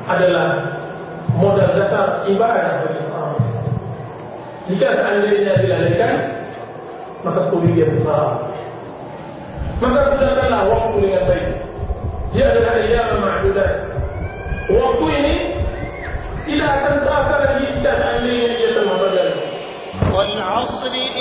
adalah modal dasar ibadah bagi orang. Jika seandainya dilalaikan, maka kerugian dia besar. Maka gunakanlah waktu dengan baik. Dia adalah ayyam ma'dudat. Waktu ini tidak akan terasa lagi jika seandainya dia telah berjalan.